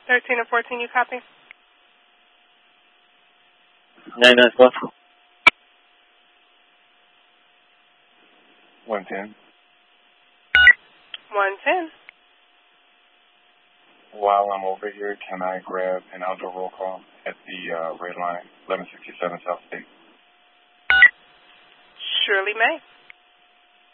13 and 14, you copy? 994. 110. 110. While I'm over here, can I grab an outdoor roll call at the red line, 1167 South State? Surely may.